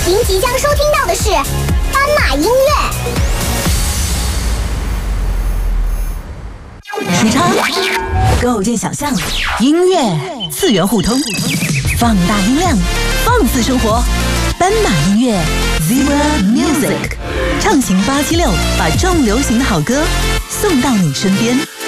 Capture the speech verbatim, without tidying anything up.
您即将收听到的是斑马音乐。 时差构建想象，音乐次元互通，放大音量，放肆生活。斑马音乐 Zebra Music 畅行八七六，把重流行的好歌送到你身边。